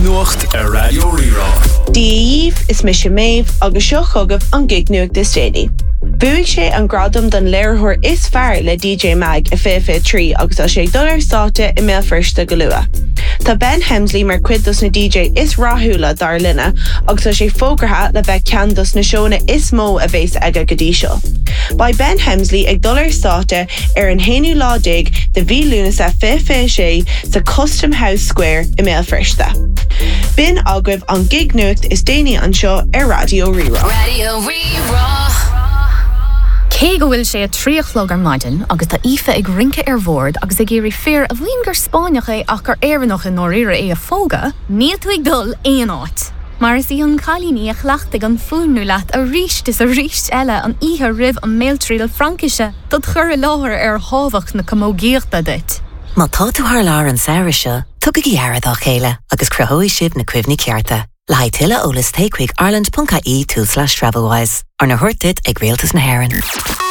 nuacht a Radio Rira. Díomh is mis Maeve agus seo chugah an gig nuacht is déine. Buig sé an gradam don léirthóir is fearr le DJ Mag a FF3 agus a sé dollar státe I mé firsta go lua. Tá Ben Hemsley mar cuidas na DJ is ráthúla dar linne agus a sé fógratha le bheith ceandas na seóna is mó a bhés aige go dtí seo. Ba Ben Hemsley ag dollar státe an héanú ládig de bhí lúna sa FF sé sa Custom House Square I mé firsta. Bin agribh an gig nuacht is déine an seo Radio Rira. Radio Rira. Cé go bhfuil sé a tríochlog ar maidin agus tá ife ag rinke ar bhord agus ag géirí fear a bhíon gur Spáineach é ach gur éireannach in nóíre é a fóga, níl tú ag dul éon áit. Mar is í an chalíní a chhlaachtaigh an fúnú leat a ríist is a ríist eile an ihe rih an méiltríal Frankise dat chur láthir ar hábhacht na camógéachta dit. Má tá tú thar lár an saoire seo, tugad ghearad á chéile agus cruthóidh sibh na cuimhní cearta. Le haid tuile ólas takeigh ireland.ie/travelwise ar na thuirtid ag réaltas na hÉireann.